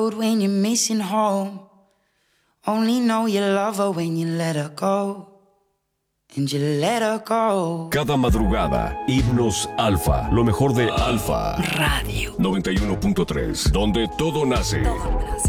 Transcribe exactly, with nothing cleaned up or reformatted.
When you're missing home, only know you love her when you let her go. And you let her go. Cada madrugada, Himnos Alfa, lo mejor de Alfa Radio noventa y uno punto tres, donde todo nace. Todo nace.